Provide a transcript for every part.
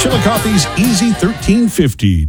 Chillicothe's Easy 1350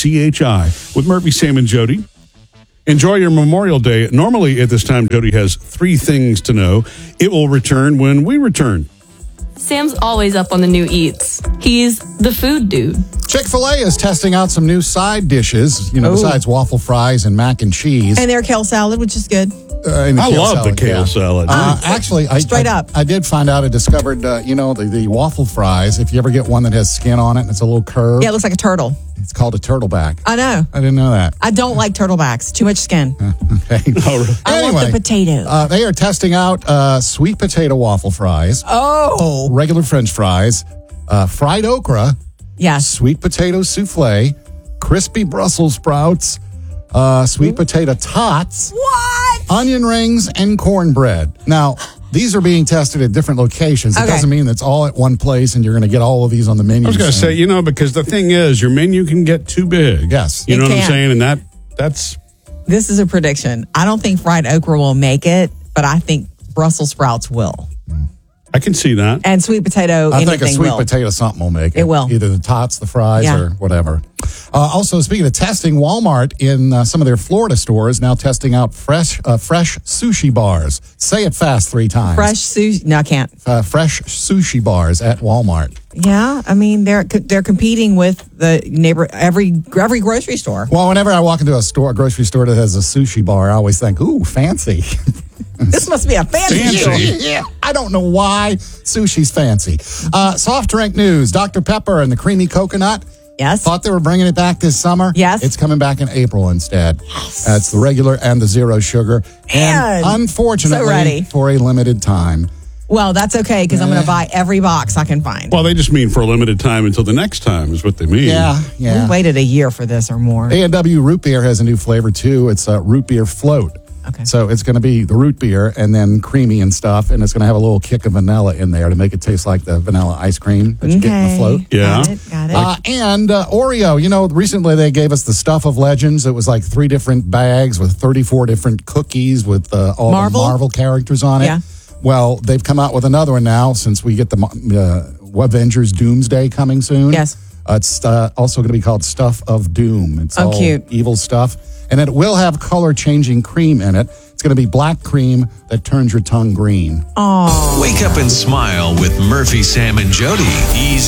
WCHI with Murphy, Sam, and Jody. Enjoy your Memorial Day. Normally at this time, Jody has 3 things to know. It will return when we return. Sam's always up on the new eats. He's the food dude. Chick-fil-A is testing out some new side dishes, besides waffle fries and mac and cheese. And their kale salad, which is good. I love the kale salad. Actually, Straight up. I did find out, I discovered, the waffle fries, if you ever get one that has skin on it and it's a little curved. Yeah, it looks like a turtle. It's called a turtleback. I know. I didn't know that. I don't like turtlebacks. Too much skin. Okay. I want the potato. They are testing out sweet potato waffle fries, regular French fries, fried okra, Yes. sweet potato souffle, crispy Brussels sprouts, sweet potato tots, What? onion rings, and cornbread. Now, these are being tested at different locations. It Okay. doesn't mean it's all at one place and you're going to get all of these on the menu. I was going to say, because the thing is, your menu can get too big. Yes. You know It what I'm can. saying? And that's... This is a prediction. I don't think fried okra will make it, but I think Brussels sprouts will. I can see that. And sweet potato, I think a anything sweet will. potato something will make it. It will. Either the tots, the fries, Yeah. or whatever. Also, speaking of testing, Walmart in some of their Florida stores now testing out fresh sushi bars. Say it fast 3 times. Fresh sushi. No, I can't. Fresh sushi bars at Walmart. Yeah, I mean they're competing with the every grocery store. Well, whenever I walk into a grocery store that has a sushi bar, I always think, ooh, fancy. This must be a fancy store. Yeah, I don't know why sushi's fancy. Soft drink news. Dr. Pepper and the creamy coconut. Yes. Thought they were bringing it back this summer. Yes. It's coming back in April instead. It's the regular and the zero sugar. And Man, unfortunately, so ready. for a limited time. Well, that's okay because I'm going to buy every box I can find. Well, they just mean for a limited time until the next time is what they mean. Yeah. We waited a year for this or more. A&W root beer has a new flavor too. It's a root beer float. Okay. So it's going to be the root beer and then creamy and stuff, and it's going to have a little kick of vanilla in there to make it taste like the vanilla ice cream that you get in the float. Yeah. Got it. And Oreo, recently they gave us the Stuff of Legends. It was like 3 different bags with 34 different cookies with all Marvel? the Marvel characters on it. Yeah. Well, they've come out with another one now since we get the Avengers Doomsday coming soon. Yes. It's also going to be called Stuff of Doom. It's all cute. evil stuff. And it will have color-changing cream in it. It's going to be black cream that turns your tongue green. Wake up and smile with Murphy, Sam, and Jody. Easy.